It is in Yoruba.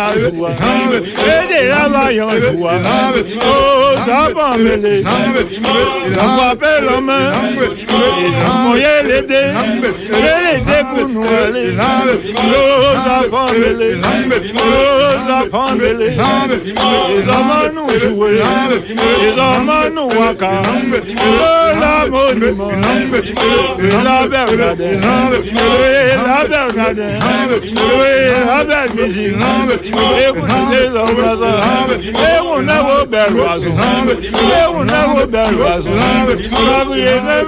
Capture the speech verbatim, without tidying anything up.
Joshua. Ede Rama Joshua. Oh, Zabamele. Wapelome. Moyelede. Elede Kunuele. Oh, Zabamele. Oh, Zabamele. Zamanu Suwe. Zamanu Waka. Oh, La Monimo. La Bernade. La Bernade. La Bernade. Écoutez les hommes, et on a vos belles oiseaux, et on a vos belles oiseaux.